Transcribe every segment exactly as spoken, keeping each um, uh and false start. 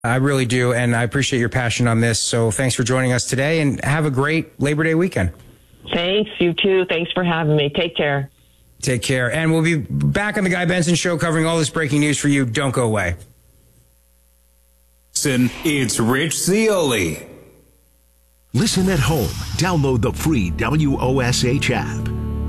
I really do, and I appreciate your passion on this. So thanks for joining us today, and have a great Labor Day weekend. Thanks, you too. Thanks for having me. Take care. Take care. And we'll be back on the Guy Benson Show covering all this breaking news for you. Don't go away. It's Rich Zeoli. Listen at home. Download the free W O S H app.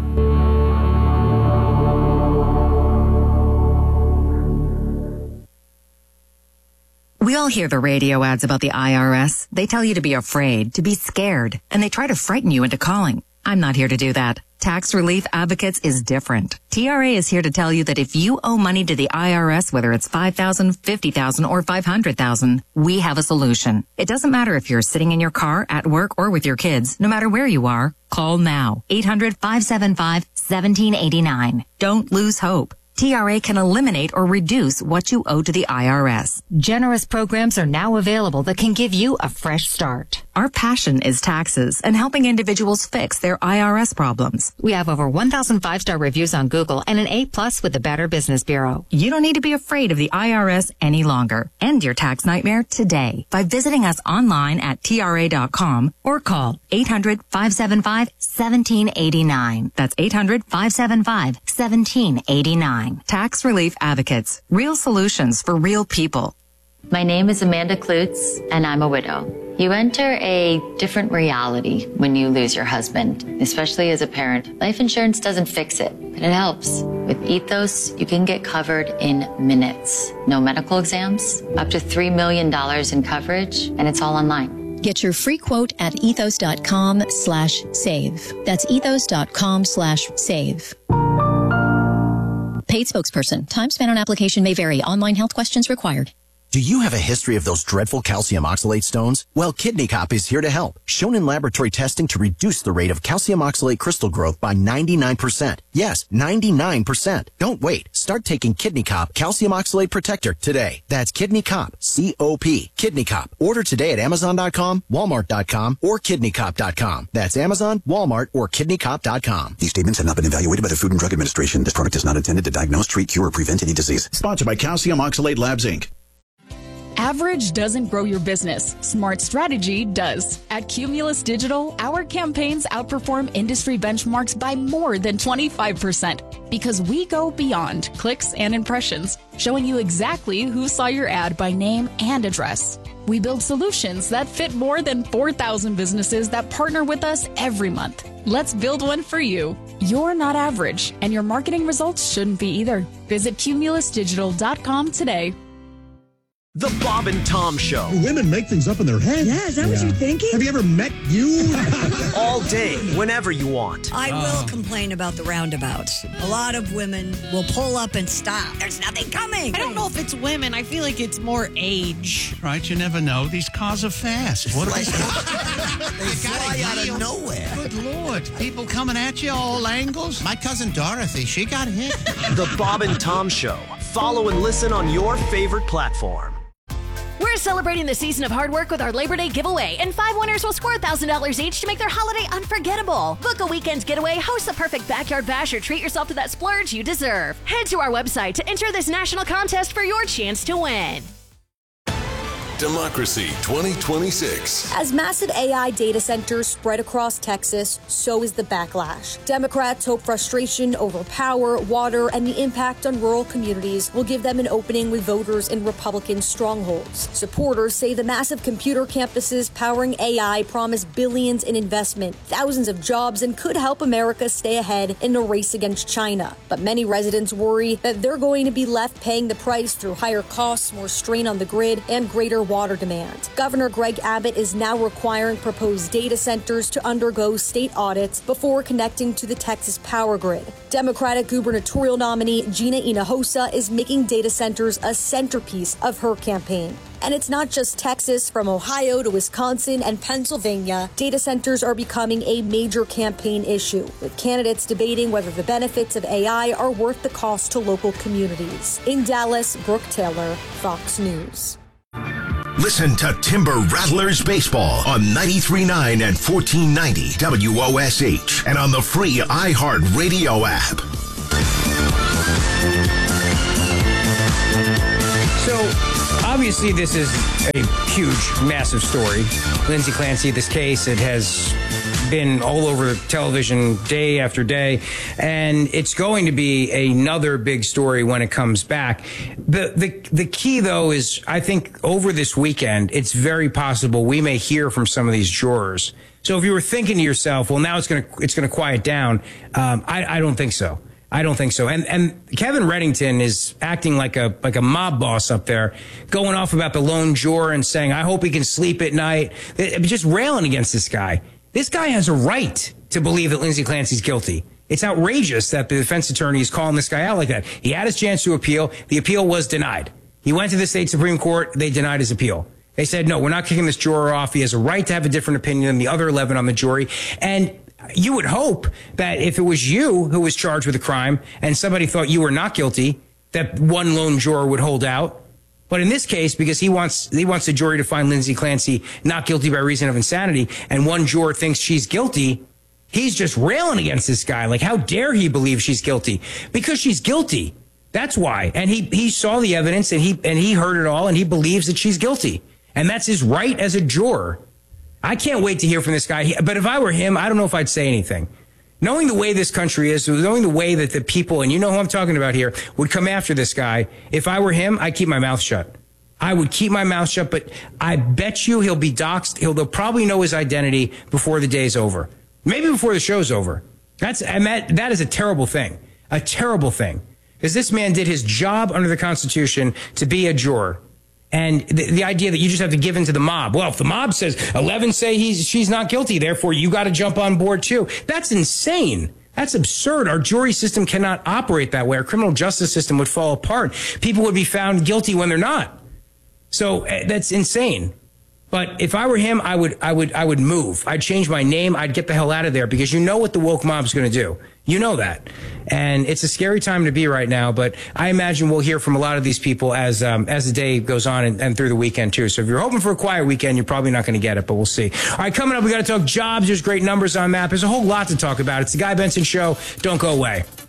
We all hear the radio ads about the I R S. They tell you to be afraid, to be scared, and they try to frighten you into calling. I'm not here to do that. Tax Relief Advocates is different. T R A is here to tell you that if you owe money to the I R S, whether it's five thousand dollars, fifty thousand dollars, or five hundred thousand dollars, we have a solution. It doesn't matter if you're sitting in your car, at work, or with your kids. No matter where you are, call now. eight hundred, five seven five, one seven eight nine. Don't lose hope. T R A can eliminate or reduce what you owe to the I R S. Generous programs are now available that can give you a fresh start. Our passion is taxes and helping individuals fix their I R S problems. We have over one thousand five-star reviews on Google and an A plus with the Better Business Bureau. You don't need to be afraid of the I R S any longer. End your tax nightmare today by visiting us online at T R A dot com or call eight hundred, five seven five, one seven eight nine. That's eight hundred, five seven five, one seven eight nine. Tax Relief Advocates. Real solutions for real people. My name is Amanda Klutz, and I'm a widow. You enter a different reality when you lose your husband, especially as a parent. Life insurance doesn't fix it, but it helps. With Ethos, you can get covered in minutes. No medical exams, up to three million dollars in coverage, and it's all online. Get your free quote at ethos.com slash save. That's ethos.com slash save. Paid spokesperson. Time spent on application may vary. Online health questions required. Do you have a history of those dreadful calcium oxalate stones? Well, Kidney Cop is here to help. Shown in laboratory testing to reduce the rate of calcium oxalate crystal growth by ninety-nine percent. Yes, ninety-nine percent. Don't wait. Start taking Kidney Cop Calcium Oxalate Protector today. That's Kidney Cop, C O P. Kidney Cop. Order today at amazon dot com, walmart dot com, or kidney cop dot com. That's Amazon, Walmart, or kidney cop dot com. These statements have not been evaluated by the Food and Drug Administration. This product is not intended to diagnose, treat, cure, or prevent any disease. Sponsored by Calcium Oxalate Labs, Incorporated. Average doesn't grow your business. Smart strategy does. At Cumulus Digital, our campaigns outperform industry benchmarks by more than twenty-five percent because we go beyond clicks and impressions, showing you exactly who saw your ad by name and address. We build solutions that fit more than four thousand businesses that partner with us every month. Let's build one for you. You're not average, and your marketing results shouldn't be either. Visit cumulus digital dot com today. The Bob and Tom Show. Women make things up in their heads. Yeah, is that yeah. what you're thinking? Have you ever met you? All day, whenever you want. I oh. will complain about the roundabouts. A lot of women will pull up and stop. There's nothing coming. I don't know if it's women. I feel like it's more age. Right, you never know. These cars are fast. What like, they fly out of nowhere. Good Lord. People coming at you all angles. My cousin Dorothy, she got hit. The Bob and Tom Show. Follow and listen on your favorite platform. We're celebrating the season of hard work with our Labor Day giveaway, and five winners will score one thousand dollars each to make their holiday unforgettable. Book a weekend getaway, host the perfect backyard bash, or treat yourself to that splurge you deserve. Head to our website to enter this national contest for your chance to win. Democracy twenty twenty-six. As massive A I data centers spread across Texas, so is the backlash. Democrats hope frustration over power, water, and the impact on rural communities will give them an opening with voters in Republican strongholds. Supporters say the massive computer campuses powering A I promise billions in investment, thousands of jobs, and could help America stay ahead in the race against China. But many residents worry that they're going to be left paying the price through higher costs, more strain on the grid, and greater water demand. Governor Greg Abbott is now requiring proposed data centers to undergo state audits before connecting to the Texas power grid. Democratic gubernatorial nominee Gina Hinojosa is making data centers a centerpiece of her campaign. And it's not just Texas. From Ohio to Wisconsin and Pennsylvania, data centers are becoming a major campaign issue, with candidates debating whether the benefits of A I are worth the cost to local communities. In Dallas, Brooke Taylor, Fox News. Listen to Timber Rattlers Baseball on ninety-three point nine and fourteen ninety W O S H and on the free iHeartRadio app. So obviously, this is a huge, massive story. Lindsay Clancy, this case, it has been all over television day after day, and it's going to be another big story when it comes back. The, the, the key, though, is I think over this weekend, it's very possible we may hear from some of these jurors. So if you were thinking to yourself, well, now it's going to it's going to quiet down, um, I, I don't think so. I don't think so. And and Kevin Reddington is acting like a like a mob boss up there, going off about the lone juror and saying, I hope he can sleep at night. Just railing against this guy. This guy has a right to believe that Lindsay Clancy's guilty. It's outrageous that the defense attorney is calling this guy out like that. He had his chance to appeal. The appeal was denied. He went to the state Supreme Court. They denied his appeal. They said, no, we're not kicking this juror off. He has a right to have a different opinion than the other eleven on the jury. And you would hope that if it was you who was charged with a crime and somebody thought you were not guilty, that one lone juror would hold out. But in this case, because he wants he wants the jury to find Lindsay Clancy not guilty by reason of insanity, and one juror thinks she's guilty, he's just railing against this guy. Like, how dare he believe she's guilty? Because she's guilty. That's why. And he he saw the evidence, and he and he heard it all, and he believes that she's guilty. And that's his right as a juror. I can't wait to hear from this guy. But if I were him, I don't know if I'd say anything. Knowing the way this country is, knowing the way that the people, and you know who I'm talking about here, would come after this guy, if I were him, I'd keep my mouth shut. I would keep my mouth shut, but I bet you he'll be doxxed. He'll, they'll probably know his identity before the day's over. Maybe before the show's over. That's, and that, that is a terrible thing. A terrible thing. Because this man did his job under the Constitution to be a juror. And the, the idea that you just have to give in to the mob. Well, if the mob says eleven say he's she's not guilty, therefore you got to jump on board too. That's insane. That's absurd. Our jury system cannot operate that way. Our criminal justice system would fall apart. People would be found guilty when they're not. So uh, that's insane. But if I were him, I would I would I would move. I'd change my name. I'd get the hell out of there, because you know what the woke mob's going to do. You know that. And it's a scary time to be right now, but I imagine we'll hear from a lot of these people as um, as the day goes on and, and through the weekend, too. So if you're hoping for a quiet weekend, you're probably not going to get it, but we'll see. All right, coming up, we got to talk jobs. There's great numbers on that. There's a whole lot to talk about. It's the Guy Benson Show. Don't go away.